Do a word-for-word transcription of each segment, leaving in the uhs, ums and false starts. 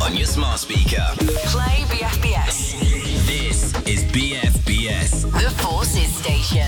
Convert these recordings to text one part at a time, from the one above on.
on your smart speaker. Play B F B S. This is B F B S. The Forces Station.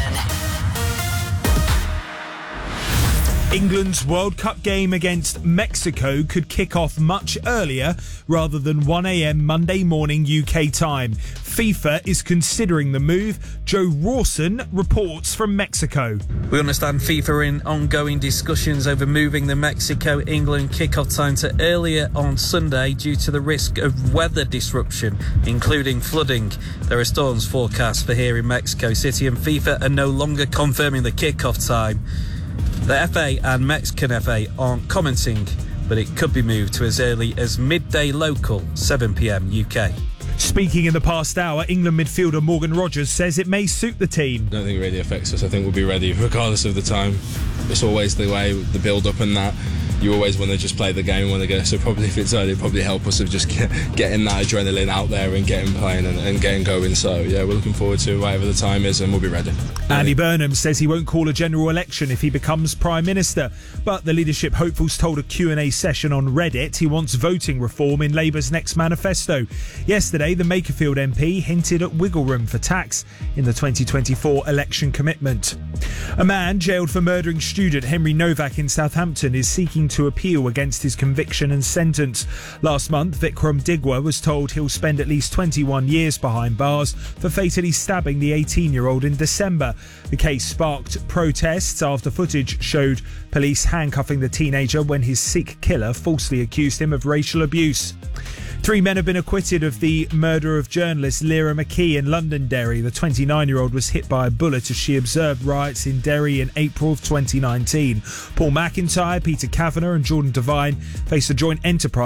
England's World Cup game against Mexico could kick off much earlier rather than one a.m. Monday morning U K time. FIFA is considering the move. Joe Rawson reports from Mexico. We understand FIFA are in ongoing discussions over moving the Mexico-England kick-off time to earlier on Sunday due to the risk of weather disruption, including flooding. There are storms forecast for here in Mexico City, and FIFA are no longer confirming the kick-off time. The F A and Mexican F A aren't commenting, but it could be moved to as early as midday local, seven p.m. U K. Speaking in the past hour, England midfielder Morgan Rogers says it may suit the team. I don't think it really affects us. I think we'll be ready regardless of the time. It's always the way, the build-up and that. You always want to just play the game when they go. So probably if it's early, it'll probably help us of just get, getting that adrenaline out there and getting playing and, and getting going. So yeah, we're looking forward to whatever the time is, and we'll be ready. Andy Burnham says he won't call a general election if he becomes Prime Minister, but the leadership hopefuls told a Q and A session on Reddit he wants voting reform in Labour's next manifesto. Yesterday, the Makerfield M P hinted at wiggle room for tax in the twenty twenty-four election commitment. A man jailed for murdering student Henry Novak in Southampton is seeking to appeal against his conviction and sentence. Last month, Vikram Digwa was told he'll spend at least twenty-one years behind bars for fatally stabbing the eighteen-year-old in December. The case sparked protests after footage showed police handcuffing the teenager when his Sikh killer falsely accused him of racial abuse. Three men have been acquitted of the murder of journalist Lyra McKee in Londonderry. The twenty-nine-year-old was hit by a bullet as she observed riots in Derry in April of twenty nineteen. Paul McIntyre, Peter Kavanagh and Jordan Devine faced a joint enterprise